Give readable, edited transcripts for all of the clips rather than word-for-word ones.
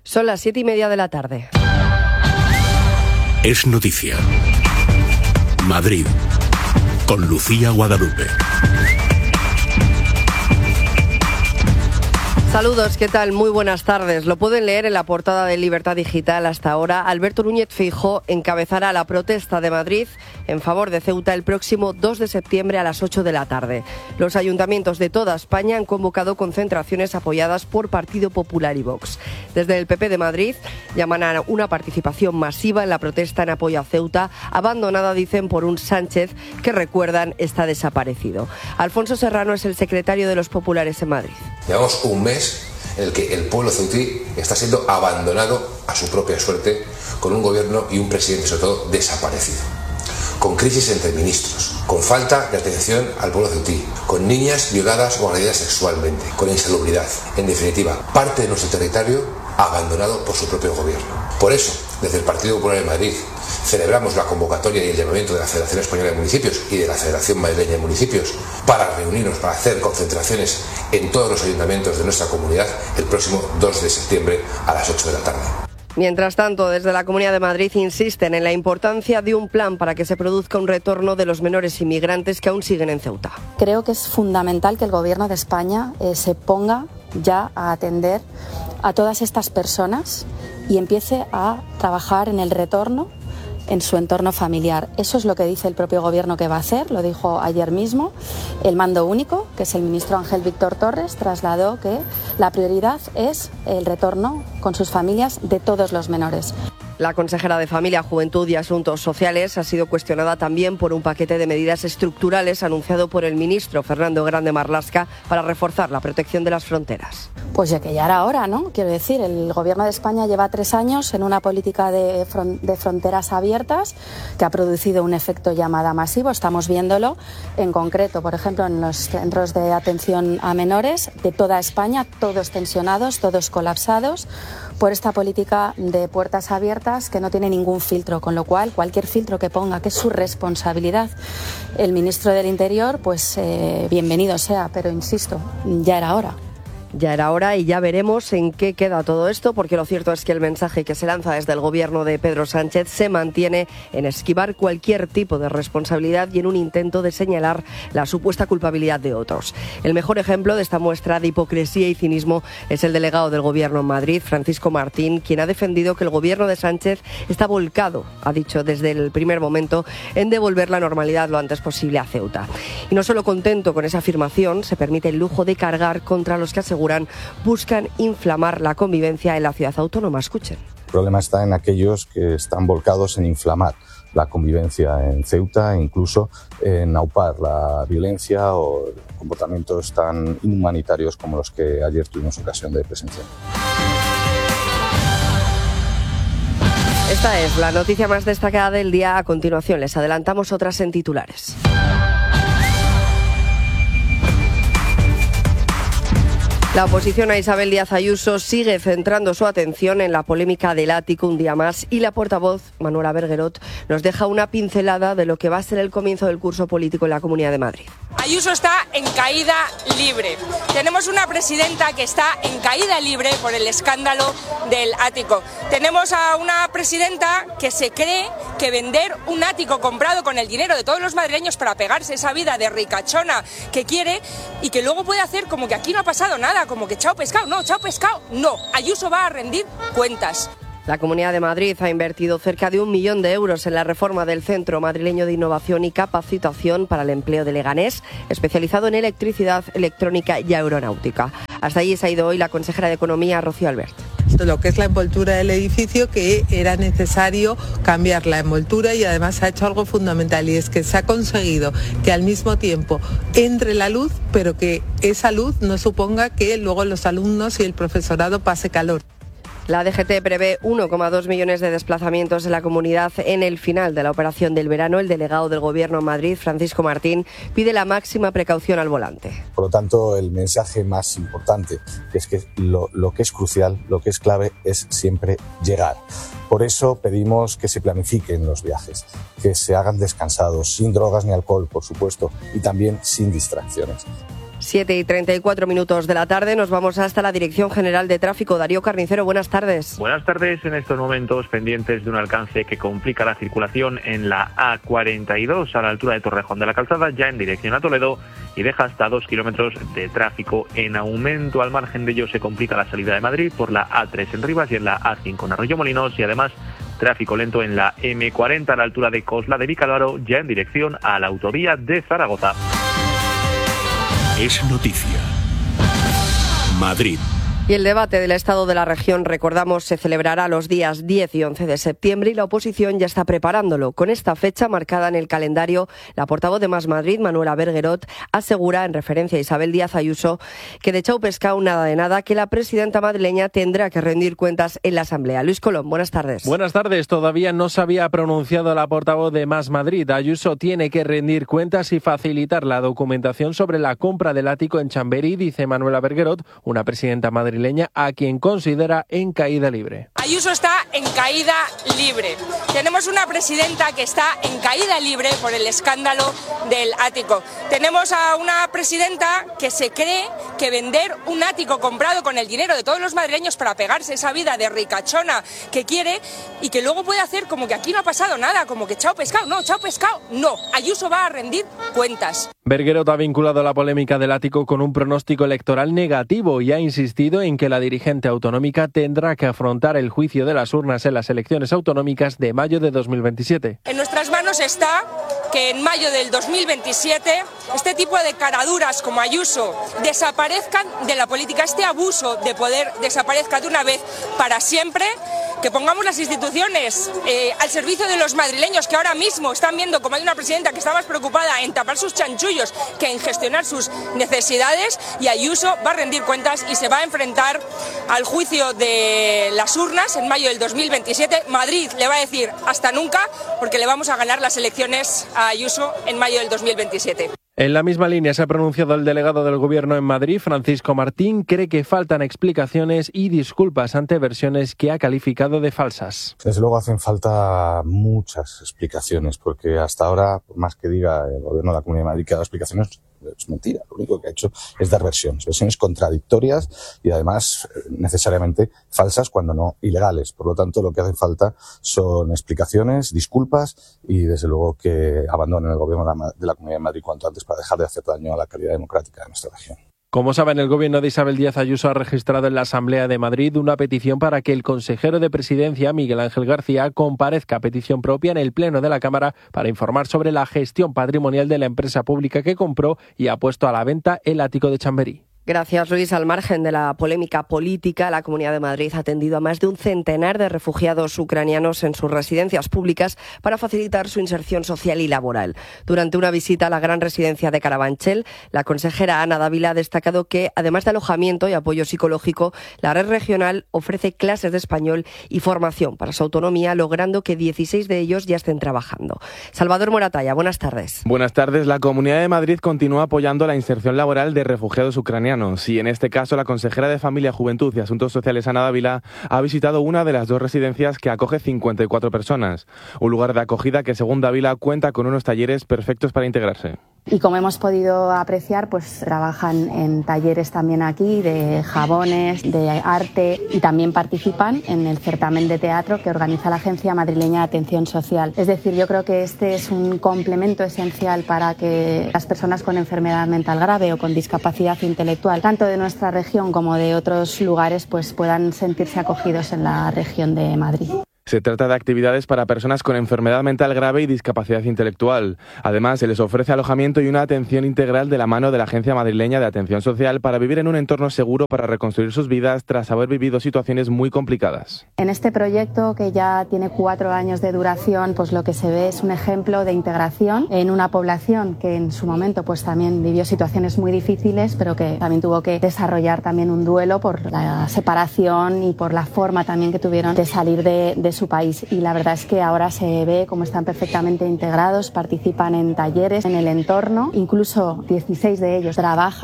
Son las 7:30 de la tarde. Es noticia. Madrid, con Lucía Guadalupe. Saludos, ¿qué tal? Muy buenas tardes. Lo pueden leer en la portada de Libertad Digital. Hasta ahora, Alberto Núñez Feijóo encabezará la protesta de Madrid en favor de Ceuta el próximo 2 de septiembre a las 8 de la tarde. Los ayuntamientos de toda España han convocado concentraciones apoyadas por Partido Popular y Vox. Desde el PP de Madrid llaman a una participación masiva en la protesta en apoyo a Ceuta, abandonada, dicen, por un Sánchez que, recuerdan, está desaparecido. Alfonso Serrano es el secretario de los populares en Madrid. Llevamos un mes en el que el pueblo ceutí está siendo abandonado a su propia suerte, con un gobierno y un presidente, sobre todo, desaparecido, con crisis entre ministros, con falta de atención al pueblo ceutí, con niñas violadas o agredidas sexualmente, con insalubridad. En definitiva, parte de nuestro territorio abandonado por su propio gobierno. Por eso, desde el Partido Popular de Madrid, celebramos la convocatoria y el llamamiento de la Federación Española de Municipios y de la Federación Madrileña de Municipios para reunirnos, para hacer concentraciones en todos los ayuntamientos de nuestra comunidad el próximo 2 de septiembre a las 8 de la tarde. Mientras tanto, desde la Comunidad de Madrid insisten en la importancia de un plan para que se produzca un retorno de los menores inmigrantes que aún siguen en Ceuta. Creo que es fundamental que el Gobierno de España se ponga ya a atender a todas estas personas y empiece a trabajar en el retorno en su entorno familiar. Eso es lo que dice el propio Gobierno que va a hacer, lo dijo ayer mismo. El mando único, que es el ministro Ángel Víctor Torres, trasladó que la prioridad es el retorno con sus familias de todos los menores. La consejera de Familia, Juventud y Asuntos Sociales ha sido cuestionada también por un paquete de medidas estructurales anunciado por el ministro Fernando Grande Marlaska para reforzar la protección de las fronteras. Pues ya que ya era hora, ¿no? Quiero decir, el Gobierno de España lleva 3 años en una política de fronteras abiertas que ha producido un efecto llamada masivo. Estamos viéndolo en concreto, por ejemplo, en los centros de atención a menores de toda España, todos tensionados, todos colapsados por esta política de puertas abiertas que no tiene ningún filtro, con lo cual cualquier filtro que ponga, que es su responsabilidad, el ministro del Interior, pues bienvenido sea, pero insisto, ya era hora. Ya era hora y ya veremos en qué queda todo esto, porque lo cierto es que el mensaje que se lanza desde el gobierno de Pedro Sánchez se mantiene en esquivar cualquier tipo de responsabilidad y en un intento de señalar la supuesta culpabilidad de otros. El mejor ejemplo de esta muestra de hipocresía y cinismo es el delegado del gobierno en Madrid, Francisco Martín, quien ha defendido que el gobierno de Sánchez está volcado, ha dicho desde el primer momento, en devolver la normalidad lo antes posible a Ceuta. Y no solo contento con esa afirmación, se permite el lujo de cargar contra los que buscan inflamar la convivencia en la ciudad autónoma. Escuchen. El problema está en aquellos que están volcados en inflamar la convivencia en Ceuta e incluso en aupar la violencia o comportamientos tan inhumanitarios como los que ayer tuvimos ocasión de presenciar. Esta es la noticia más destacada del día. A continuación les adelantamos otras en titulares. La oposición a Isabel Díaz Ayuso sigue centrando su atención en la polémica del ático un día más y la portavoz, Manuela Berguerot, nos deja una pincelada de lo que va a ser el comienzo del curso político en la Comunidad de Madrid. Ayuso está en caída libre. Tenemos una presidenta que está en caída libre por el escándalo del ático. Tenemos a una presidenta que se cree que vender un ático comprado con el dinero de todos los madrileños para pegarse esa vida de ricachona que quiere y que luego puede hacer como que aquí no ha pasado nada, como que chao pescado. No, Ayuso va a rendir cuentas. La Comunidad de Madrid ha invertido cerca de 1 millón de euros en la reforma del Centro Madrileño de Innovación y Capacitación para el Empleo de Leganés, especializado en electricidad, electrónica y aeronáutica. Hasta allí se ha ido hoy la consejera de Economía, Rocío Albert. Lo que es la envoltura del edificio, que era necesario cambiar la envoltura y además se ha hecho algo fundamental y es que se ha conseguido que al mismo tiempo entre la luz, pero que esa luz no suponga que luego los alumnos y el profesorado pase calor. La DGT prevé 1,2 millones de desplazamientos en la comunidad en el final de la operación del verano. El delegado del Gobierno en Madrid, Francisco Martín, pide la máxima precaución al volante. Por lo tanto, el mensaje más importante es que lo que es crucial, lo que es clave, es siempre llegar. Por eso pedimos que se planifiquen los viajes, que se hagan descansados, sin drogas ni alcohol, por supuesto, y también sin distracciones. 7:34 de la tarde, nos vamos hasta la Dirección General de Tráfico. Darío Carnicero, buenas tardes. Buenas tardes. En estos momentos pendientes de un alcance que complica la circulación en la A42 a la altura de Torrejón de la Calzada, ya en dirección a Toledo, y deja hasta 2 kilómetros de tráfico en aumento. Al margen de ello se complica la salida de Madrid por la A3 en Rivas y en la A5 en Arroyomolinos, y además tráfico lento en la M40 a la altura de Cosla de Vicálvaro, ya en dirección a la autovía de Zaragoza. Es noticia. Madrid. Y el debate del estado de la región, recordamos, se celebrará los días 10 y 11 de septiembre y la oposición ya está preparándolo. Con esta fecha marcada en el calendario, la portavoz de Más Madrid, Manuela Berguerot, asegura, en referencia a Isabel Díaz Ayuso, que de chau pescao nada de nada, que la presidenta madrileña tendrá que rendir cuentas en la Asamblea. Luis Colón, buenas tardes. Buenas tardes. Todavía no se había pronunciado la portavoz de Más Madrid. Ayuso tiene que rendir cuentas y facilitar la documentación sobre la compra del ático en Chamberí, dice Manuela Berguerot, una presidenta madrileña a quien considera en caída libre. Ayuso está en caída libre. Tenemos una presidenta que está en caída libre por el escándalo del ático. Tenemos a una presidenta que se cree que vender un ático comprado con el dinero de todos los madrileños para pegarse esa vida de ricachona que quiere, y que luego puede hacer como que aquí no ha pasado nada, como que chao pescado. No, chao pescado, no. Ayuso va a rendir cuentas. Berguerot ha vinculado la polémica del ático con un pronóstico electoral negativo y ha insistido en que la dirigente autonómica tendrá que afrontar el juicio de las urnas en las elecciones autonómicas de mayo de 2027. En nuestras manos está que en mayo del 2027 este tipo de caraduras como Ayuso desaparezcan de la política, este abuso de poder desaparezca de una vez para siempre, que pongamos las instituciones al servicio de los madrileños, que ahora mismo están viendo como hay una presidenta que está más preocupada en tapar sus chanchullos que en gestionar sus necesidades, y Ayuso va a rendir cuentas y se va a enfrentar al juicio de las urnas en mayo del 2027. Madrid le va a decir hasta nunca, porque le vamos a ganar las elecciones a Ayuso en mayo del 2027. En la misma línea se ha pronunciado el delegado del Gobierno en Madrid, Francisco Martín. Cree que faltan explicaciones y disculpas ante versiones que ha calificado de falsas. Desde luego hacen falta muchas explicaciones, porque hasta ahora, por más que diga el Gobierno de la Comunidad de Madrid que ha dado explicaciones, es mentira. Lo único que ha hecho es dar versiones contradictorias y además necesariamente falsas, cuando no ilegales. Por lo tanto, lo que hace falta son explicaciones, disculpas y desde luego que abandonen el Gobierno de la Comunidad de Madrid cuanto antes para dejar de hacer daño a la calidad democrática de nuestra región. Como saben, el Gobierno de Isabel Díaz Ayuso ha registrado en la Asamblea de Madrid una petición para que el consejero de Presidencia, Miguel Ángel García, comparezca a petición propia en el Pleno de la Cámara para informar sobre la gestión patrimonial de la empresa pública que compró y ha puesto a la venta el ático de Chamberí. Gracias, Luis. Al margen de la polémica política, la Comunidad de Madrid ha atendido a más de un centenar de refugiados ucranianos en sus residencias públicas para facilitar su inserción social y laboral. Durante una visita a la gran residencia de Carabanchel, la consejera Ana Dávila ha destacado que, además de alojamiento y apoyo psicológico, la red regional ofrece clases de español y formación para su autonomía, logrando que 16 de ellos ya estén trabajando. Salvador Moratalla, buenas tardes. Buenas tardes. La Comunidad de Madrid continúa apoyando la inserción laboral de refugiados ucranianos. Y en este caso, la consejera de Familia, Juventud y Asuntos Sociales, Ana Dávila, ha visitado una de las dos residencias que acoge 54 personas. Un lugar de acogida que, según Dávila, cuenta con unos talleres perfectos para integrarse. Y como hemos podido apreciar, pues trabajan en talleres también aquí de jabones, de arte, y también participan en el certamen de teatro que organiza la Agencia Madrileña de Atención Social. Es decir, yo creo que este es un complemento esencial para que las personas con enfermedad mental grave o con discapacidad intelectual, tanto de nuestra región como de otros lugares, pues puedan sentirse acogidos en la región de Madrid. Se trata de actividades para personas con enfermedad mental grave y discapacidad intelectual. Además, se les ofrece alojamiento y una atención integral de la mano de la Agencia Madrileña de Atención Social para vivir en un entorno seguro para reconstruir sus vidas tras haber vivido situaciones muy complicadas. En este proyecto, que ya tiene 4 años de duración, pues lo que se ve es un ejemplo de integración en una población que en su momento pues también vivió situaciones muy difíciles, pero que también tuvo que desarrollar también un duelo por la separación y por la forma también que tuvieron de salir de su país. Y la verdad es que ahora se ve cómo están perfectamente integrados, participan en talleres en el entorno, incluso 16 de ellos trabajan.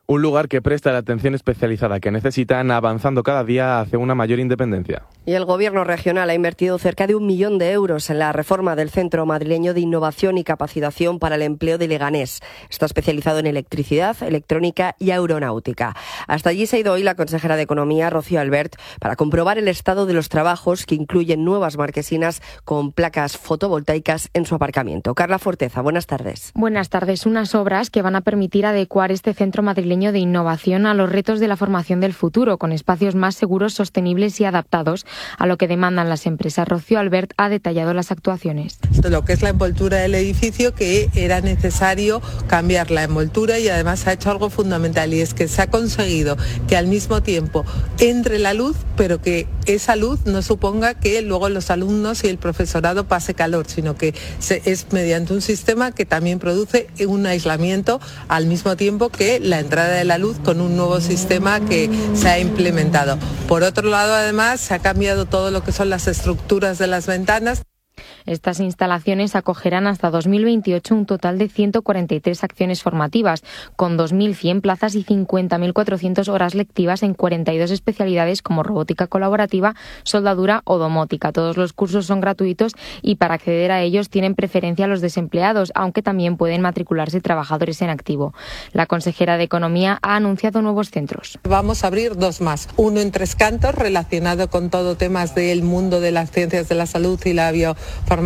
Un lugar que presta la atención especializada que necesitan, avanzando cada día hacia una mayor independencia. Y el Gobierno regional ha invertido cerca de 1 millón de euros en la reforma del Centro Madrileño de Innovación y Capacitación para el Empleo de Leganés. Está especializado en electricidad, electrónica y aeronáutica. Hasta allí se ha ido hoy la consejera de Economía, Rocío Albert, para comprobar el estado de los trabajos que incluyen nuevas marquesinas con placas fotovoltaicas en su aparcamiento. Carla Forteza, buenas tardes. Buenas tardes. Unas obras que van a permitir adecuar este centro madrileño de innovación a los retos de la formación del futuro, con espacios más seguros, sostenibles y adaptados a lo que demandan las empresas. Rocío Albert ha detallado las actuaciones. Lo que es la envoltura del edificio, que era necesario cambiar la envoltura, y además ha hecho algo fundamental, y es que se ha conseguido que al mismo tiempo entre la luz, pero que esa luz no suponga que luego los alumnos y el profesorado pase calor, sino que es mediante un sistema que también produce un aislamiento al mismo tiempo que la entrada de la luz, con un nuevo sistema que se ha implementado. Por otro lado, además, se ha cambiado todo lo que son las estructuras de las ventanas. Estas instalaciones acogerán hasta 2028 un total de 143 acciones formativas, con 2.100 plazas y 50.400 horas lectivas en 42 especialidades como robótica colaborativa, soldadura o domótica. Todos los cursos son gratuitos y para acceder a ellos tienen preferencia los desempleados, aunque también pueden matricularse trabajadores en activo. La consejera de Economía ha anunciado nuevos centros. Vamos a abrir 2 más, uno en Tres Cantos, relacionado con todo temas del mundo de las ciencias de la salud y la biofarmacia,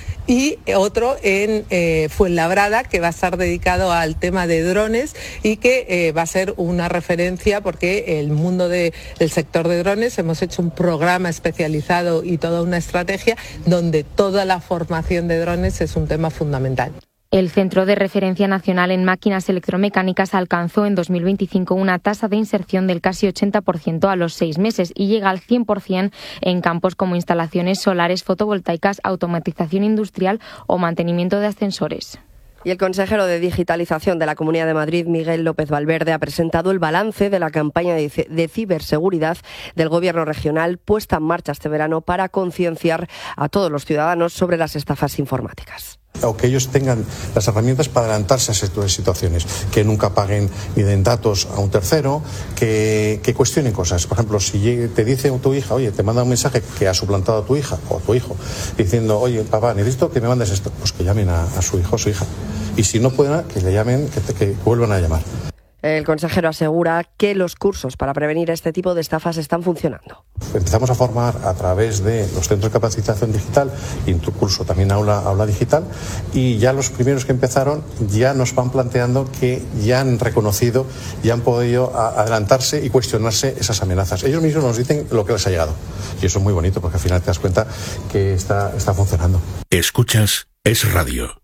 y otro en Fuenlabrada, que va a estar dedicado al tema de drones y que va a ser una referencia, porque el mundo del sector de drones hemos hecho un programa especializado y toda una estrategia donde toda la formación de drones es un tema fundamental. El Centro de Referencia Nacional en Máquinas Electromecánicas alcanzó en 2025 una tasa de inserción del casi 80% a los 6 meses y llega al 100% en campos como instalaciones solares, fotovoltaicas, automatización industrial o mantenimiento de ascensores. Y el consejero de Digitalización de la Comunidad de Madrid, Miguel López Valverde, ha presentado el balance de la campaña de ciberseguridad del Gobierno regional puesta en marcha este verano para concienciar a todos los ciudadanos sobre las estafas informáticas. O que ellos tengan las herramientas para adelantarse a ese tipo de situaciones, que nunca paguen ni den datos a un tercero, que cuestionen cosas. Por ejemplo, si te dice tu hija, oye, te manda un mensaje que ha suplantado a tu hija o a tu hijo, diciendo, oye, papá, necesito que me mandes esto, pues que llamen a su hijo o su hija. Y si no pueden, que le llamen, que vuelvan a llamar. El consejero asegura que los cursos para prevenir este tipo de estafas están funcionando. Empezamos a formar a través de los centros de capacitación digital y en tu curso también aula digital, y ya los primeros que empezaron ya nos van planteando que ya han reconocido, ya han podido adelantarse y cuestionarse esas amenazas. Ellos mismos nos dicen lo que les ha llegado, y eso es muy bonito porque al final te das cuenta que está funcionando. Escuchas Es Radio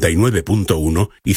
99.1 y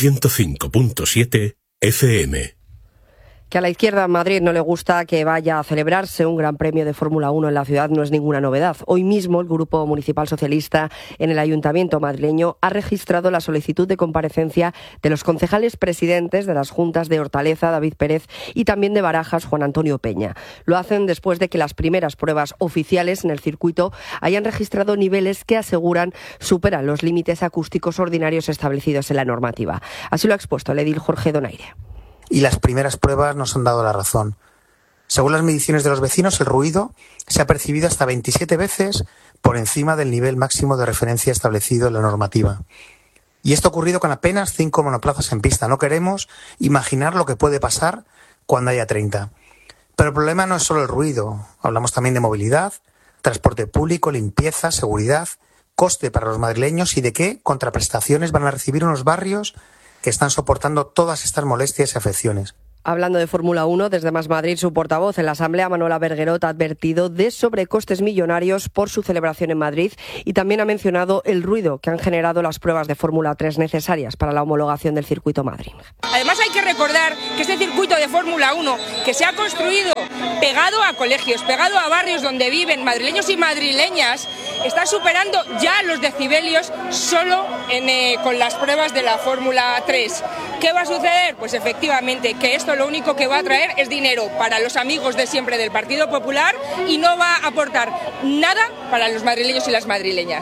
105.7 FM. Que a la izquierda en Madrid no le gusta que vaya a celebrarse un gran premio de Fórmula 1 en la ciudad no es ninguna novedad. Hoy mismo el Grupo Municipal Socialista en el Ayuntamiento madrileño ha registrado la solicitud de comparecencia de los concejales presidentes de las juntas de Hortaleza, David Pérez, y también de Barajas, Juan Antonio Peña. Lo hacen después de que las primeras pruebas oficiales en el circuito hayan registrado niveles que aseguran superan los límites acústicos ordinarios establecidos en la normativa. Así lo ha expuesto el edil Jorge Donaire. Y las primeras pruebas nos han dado la razón. Según las mediciones de los vecinos, el ruido se ha percibido hasta 27 veces por encima del nivel máximo de referencia establecido en la normativa. Y esto ha ocurrido con apenas 5 monoplazas en pista. No queremos imaginar lo que puede pasar cuando haya 30. Pero el problema no es solo el ruido. Hablamos también de movilidad, transporte público, limpieza, seguridad, coste para los madrileños y de qué contraprestaciones van a recibir unos barrios que están soportando todas estas molestias y afecciones. Hablando de Fórmula 1, desde Más Madrid, su portavoz en la Asamblea, Manuela Berguerot, ha advertido de sobrecostes millonarios por su celebración en Madrid y también ha mencionado el ruido que han generado las pruebas de Fórmula 3 necesarias para la homologación del circuito Madrid. Además hay que recordar que este circuito de Fórmula 1, que se ha construido pegado a colegios, pegado a barrios donde viven madrileños y madrileñas, está superando ya los decibelios solo con las pruebas de la Fórmula 3. ¿Qué va a suceder? Pues efectivamente que esto lo único que va a traer es dinero para los amigos de siempre del Partido Popular y no va a aportar nada para los madrileños y las madrileñas.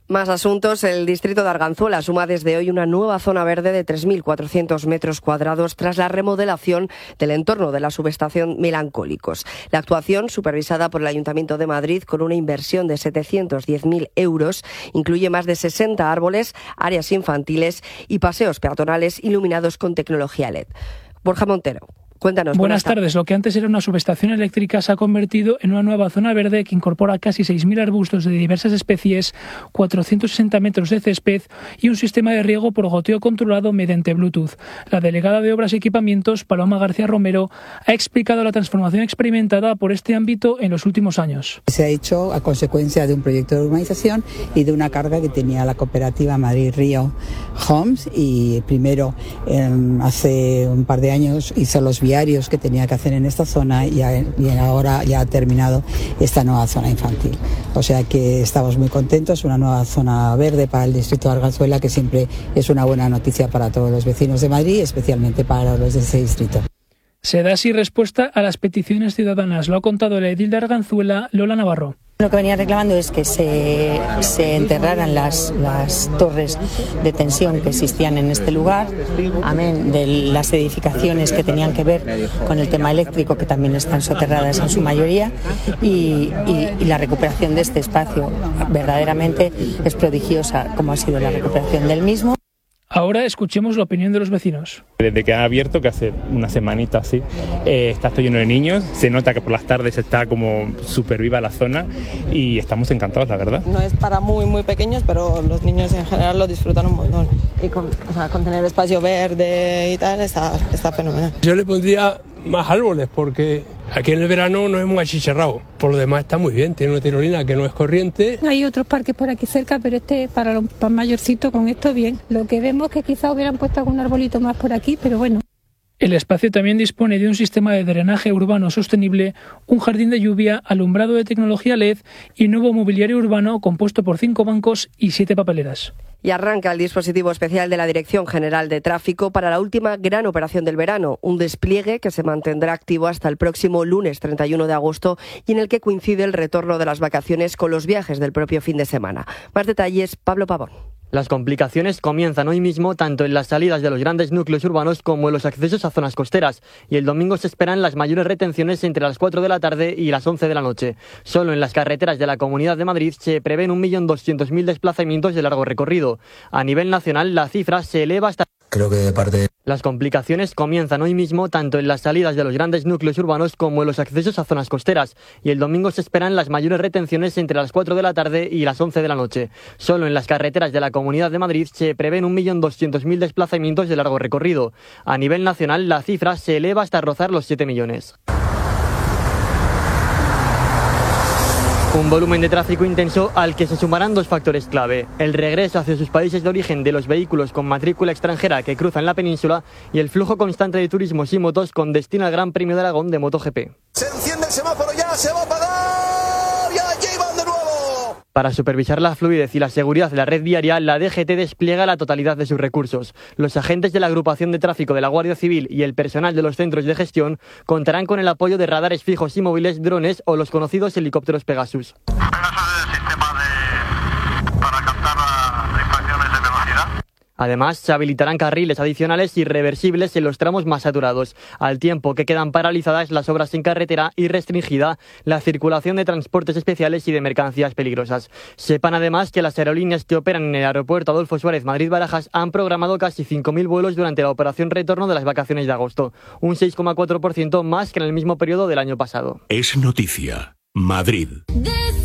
Más asuntos. El distrito de Arganzuela suma desde hoy una nueva zona verde de 3.400 metros cuadrados tras la remodelación del entorno de la subestación Melancólicos. La actuación, supervisada por el Ayuntamiento de Madrid con una inversión de 710.000 euros, incluye más de 60 árboles, áreas infantiles y paseos peatonales iluminados con tecnología LED. Borja Montero. Cuéntanos. Buenas tardes. Lo que antes era una subestación eléctrica se ha convertido en una nueva zona verde que incorpora casi 6.000 arbustos de diversas especies, 460 metros de césped y un sistema de riego por goteo controlado mediante Bluetooth. La delegada de Obras y Equipamientos, Paloma García Romero, ha explicado la transformación experimentada por este ámbito en los últimos años. Se ha hecho a consecuencia de un proyecto de urbanización y de una carga que tenía la cooperativa Madrid Río Homes, y primero hace un par de años hizo los viarios que tenía que hacer en esta zona y ahora ya ha terminado esta nueva zona infantil. O sea que estamos muy contentos, una nueva zona verde para el distrito de Arganzuela, que siempre es una buena noticia para todos los vecinos de Madrid, especialmente para los de ese distrito. Se da así respuesta a las peticiones ciudadanas, lo ha contado la edil de Arganzuela, Lola Navarro. Lo que venía reclamando es que se enterraran las torres de tensión que existían en este lugar, amén de las edificaciones que tenían que ver con el tema eléctrico, que también están soterradas en su mayoría, y la recuperación de este espacio verdaderamente es prodigiosa, como ha sido la recuperación del mismo. Ahora escuchemos la opinión de los vecinos. Desde que ha abierto, que hace una semanita así, está todo lleno de niños. Se nota que por las tardes está como súper viva la zona y estamos encantados, la verdad. No es para muy pequeños, pero los niños en general lo disfrutan un montón. Y con tener espacio verde y tal, está fenomenal. Yo le pondría más árboles, porque aquí en el verano nos hemos achicharrado. Por lo demás está muy bien, tiene una tirolina que no es corriente. Hay otros parques por aquí cerca, pero para los mayorcitos con esto bien. Lo que vemos es que quizá hubieran puesto algún arbolito más por aquí, pero bueno. El espacio también dispone de un sistema de drenaje urbano sostenible, un jardín de lluvia, alumbrado de tecnología LED y nuevo mobiliario urbano compuesto por 5 bancos y 7 papeleras. Y arranca el dispositivo especial de la Dirección General de Tráfico para la última gran operación del verano, un despliegue que se mantendrá activo hasta el próximo lunes 31 de agosto y en el que coincide el retorno de las vacaciones con los viajes del propio fin de semana. Más detalles, Pablo Pavón. Las complicaciones comienzan hoy mismo tanto en las salidas de los grandes núcleos urbanos como en los accesos a zonas costeras, y el domingo se esperan las mayores retenciones entre las 4 de la tarde y las 11 de la noche. Solo en las carreteras de la Comunidad de Madrid se prevén 1.200.000 desplazamientos de largo recorrido. A nivel nacional la cifra se eleva hasta... Creo que de parte... Las complicaciones comienzan hoy mismo tanto en las salidas de los grandes núcleos urbanos como en los accesos a zonas costeras, y el domingo se esperan las mayores retenciones entre las 4 de la tarde y las 11 de la noche. Solo en las carreteras de la Comunidad de Madrid se prevén 1.200.000 desplazamientos de largo recorrido. A nivel nacional la cifra se eleva hasta rozar los 7 millones. Un volumen de tráfico intenso al que se sumarán 2 factores clave: el regreso hacia sus países de origen de los vehículos con matrícula extranjera que cruzan la península y el flujo constante de turismos y motos con destino al Gran Premio de Aragón de MotoGP. Se enciende el semáforo ya, se va a apagar y allí van de nuevo. Para supervisar la fluidez y la seguridad de la red viaria, la DGT despliega la totalidad de sus recursos. Los agentes de la agrupación de tráfico de la Guardia Civil y el personal de los centros de gestión contarán con el apoyo de radares fijos y móviles, drones o los conocidos helicópteros Pegasus. Además, se habilitarán carriles adicionales y reversibles en los tramos más saturados, al tiempo que quedan paralizadas las obras en carretera y restringida la circulación de transportes especiales y de mercancías peligrosas. Sepan además que las aerolíneas que operan en el aeropuerto Adolfo Suárez Madrid-Barajas han programado casi 5.000 vuelos durante la operación retorno de las vacaciones de agosto, un 6,4% más que en el mismo periodo del año pasado. Es noticia. Madrid.